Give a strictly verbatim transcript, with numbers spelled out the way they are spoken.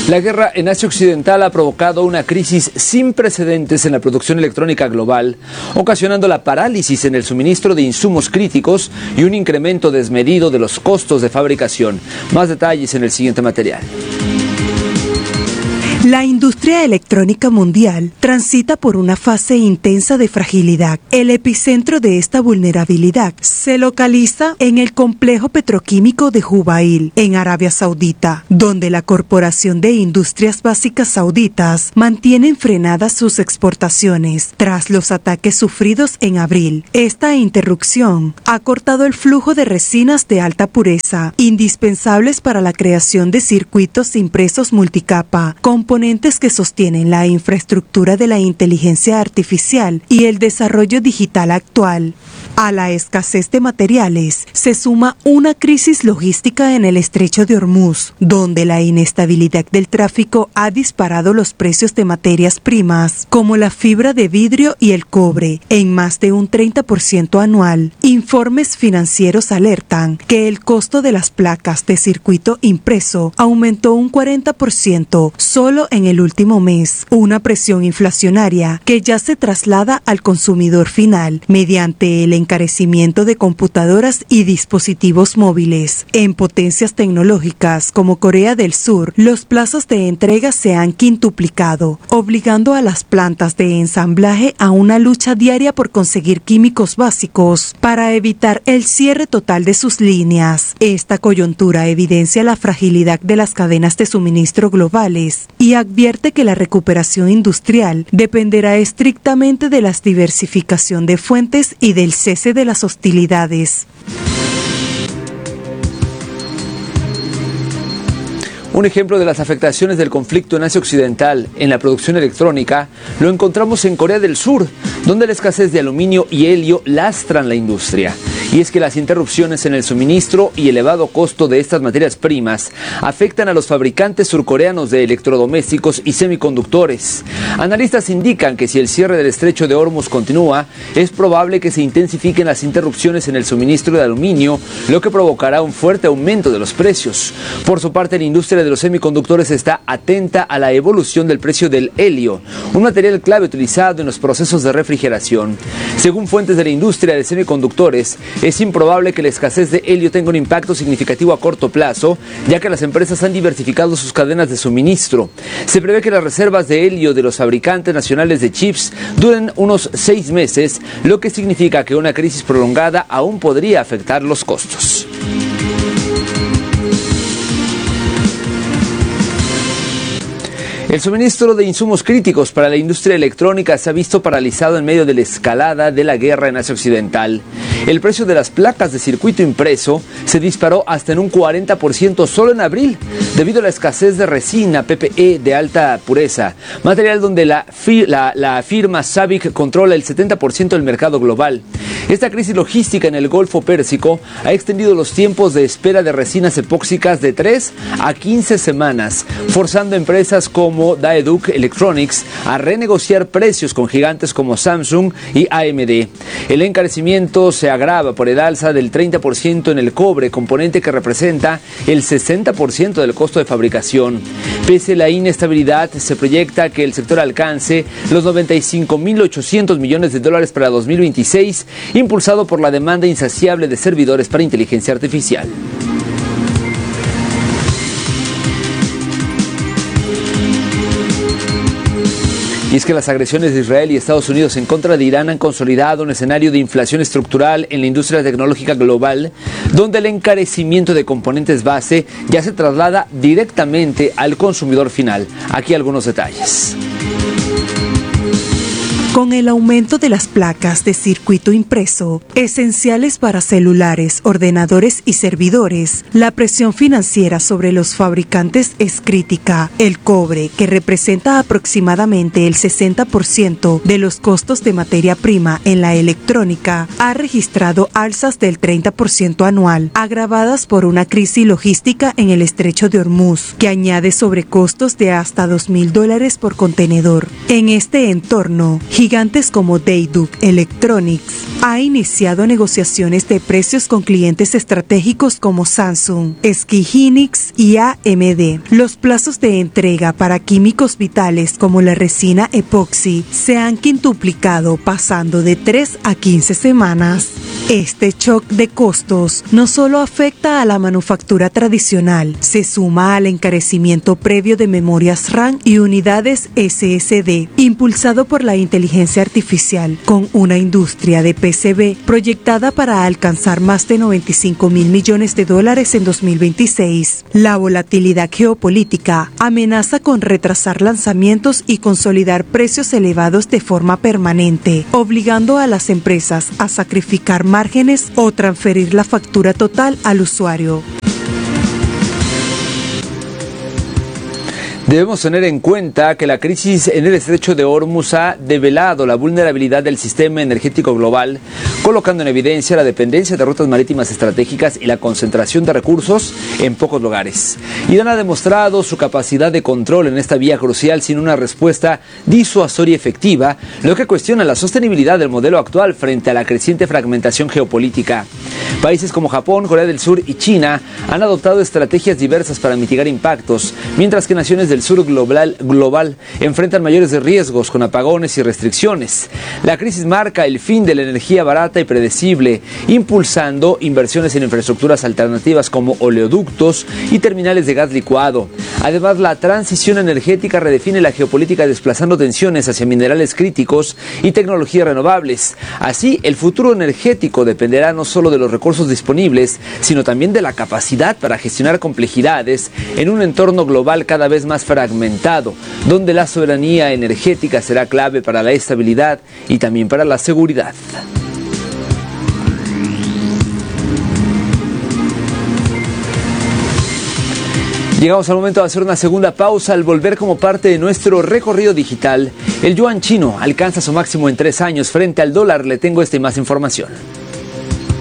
La guerra en Asia Occidental ha provocado una crisis sin precedentes en la producción electrónica global, ocasionando la parálisis en el suministro de insumos críticos y un incremento desmedido de los costos de fabricación. Más detalles en el siguiente material. La industria electrónica mundial transita por una fase intensa de fragilidad. El epicentro de esta vulnerabilidad se localiza en el complejo petroquímico de Jubail, en Arabia Saudita, donde la Corporación de Industrias Básicas Sauditas mantiene frenadas sus exportaciones tras los ataques sufridos en abril. Esta interrupción ha cortado el flujo de resinas de alta pureza, indispensables para la creación de circuitos impresos multicapa, componentes que sostienen la infraestructura de la inteligencia artificial y el desarrollo digital actual. A la escasez de materiales se suma una crisis logística en el estrecho de Hormuz, donde la inestabilidad del tráfico ha disparado los precios de materias primas, como la fibra de vidrio y el cobre, en más de un treinta por ciento anual. Informes financieros alertan que el costo de las placas de circuito impreso aumentó un cuarenta por ciento solo en el último mes, una presión inflacionaria que ya se traslada al consumidor final mediante el encarecimiento de computadoras y dispositivos móviles. En potencias tecnológicas como Corea del Sur, los plazos de entrega se han quintuplicado, obligando a las plantas de ensamblaje a una lucha diaria por conseguir químicos básicos para evitar el cierre total de sus líneas. Esta coyuntura evidencia la fragilidad de las cadenas de suministro globales y advierte que la recuperación industrial dependerá estrictamente de la diversificación de fuentes y del cese de las hostilidades. Un ejemplo de las afectaciones del conflicto en Asia Occidental en la producción electrónica lo encontramos en Corea del Sur, donde la escasez de aluminio y helio lastran la industria. Y es que las interrupciones en el suministro y elevado costo de estas materias primas afectan a los fabricantes surcoreanos de electrodomésticos y semiconductores. Analistas indican que si el cierre del estrecho de Hormuz continúa, es probable que se intensifiquen las interrupciones en el suministro de aluminio, lo que provocará un fuerte aumento de los precios. Por su parte, la industria de los semiconductores está atenta a la evolución del precio del helio, un material clave utilizado en los procesos de refrigeración. Según fuentes de la industria de semiconductores, es improbable que la escasez de helio tenga un impacto significativo a corto plazo, ya que las empresas han diversificado sus cadenas de suministro. Se prevé que las reservas de helio de los fabricantes nacionales de chips duren unos seis meses, lo que significa que una crisis prolongada aún podría afectar los costos. El suministro de insumos críticos para la industria electrónica se ha visto paralizado en medio de la escalada de la guerra en Asia Occidental. El precio de las placas de circuito impreso se disparó hasta en un cuarenta por ciento solo en abril, debido a la escasez de resina P P E de alta pureza, material donde la, fi la, la firma SABIC controla el setenta por ciento del mercado global. Esta crisis logística en el Golfo Pérsico ha extendido los tiempos de espera de resinas epóxicas de tres a quince semanas, forzando a empresas como Daeduk Electronics a renegociar precios con gigantes como Samsung y A M D. El encarecimiento se agrava por el alza del treinta por ciento en el cobre, componente que representa el sesenta por ciento del costo de fabricación. Pese a la inestabilidad, se proyecta que el sector alcance los noventa y cinco mil ochocientos millones de dólares para dos mil veintiséis, impulsado por la demanda insaciable de servidores para inteligencia artificial. Y es que las agresiones de Israel y Estados Unidos en contra de Irán han consolidado un escenario de inflación estructural en la industria tecnológica global, donde el encarecimiento de componentes base ya se traslada directamente al consumidor final. Aquí algunos detalles. Con el aumento de las placas de circuito impreso, esenciales para celulares, ordenadores y servidores, la presión financiera sobre los fabricantes es crítica. El cobre, que representa aproximadamente el sesenta por ciento de los costos de materia prima en la electrónica, ha registrado alzas del treinta por ciento anual, agravadas por una crisis logística en el estrecho de Hormuz, que añade sobrecostos de hasta dos mil dólares por contenedor. En este entorno, gigantes como Daeduk Electronics ha iniciado negociaciones de precios con clientes estratégicos como Samsung, SK hynix y A M D. Los plazos de entrega para químicos vitales como la resina epoxi se han quintuplicado, pasando de tres a quince semanas. Este shock de costos no solo afecta a la manufactura tradicional, se suma al encarecimiento previo de memorias RAM y unidades S S D, impulsado por la inteligencia artificial, con una industria de P C B proyectada para alcanzar más de noventa y cinco mil millones de dólares en dos mil veintiséis. La volatilidad geopolítica amenaza con retrasar lanzamientos y consolidar precios elevados de forma permanente, obligando a las empresas a sacrificar márgenes o transferir la factura total al usuario. Debemos tener en cuenta que la crisis en el estrecho de Hormuz ha develado la vulnerabilidad del sistema energético global, colocando en evidencia la dependencia de rutas marítimas estratégicas y la concentración de recursos en pocos lugares. Irán ha demostrado su capacidad de control en esta vía crucial sin una respuesta disuasoria y efectiva, lo que cuestiona la sostenibilidad del modelo actual frente a la creciente fragmentación geopolítica. Países como Japón, Corea del Sur y China han adoptado estrategias diversas para mitigar impactos, mientras que naciones del sur global, global enfrentan mayores riesgos con apagones y restricciones. La crisis marca el fin de la energía barata y predecible, impulsando inversiones en infraestructuras alternativas como oleoductos y terminales de gas licuado. Además, la transición energética redefine la geopolítica, desplazando tensiones hacia minerales críticos y tecnologías renovables. Así, el futuro energético dependerá no solo de los recursos disponibles, sino también de la capacidad para gestionar complejidades en un entorno global cada vez más fragmentado, donde la soberanía energética será clave para la estabilidad y también para la seguridad. Llegamos al momento de hacer una segunda pausa. Al volver, como parte de nuestro recorrido digital, el yuan chino alcanza su máximo en tres años frente al dólar. Le tengo esta y más información.